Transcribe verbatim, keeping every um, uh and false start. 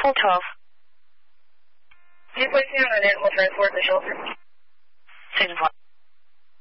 four twelve. Can you place me on an animal transport to shelter? Station one.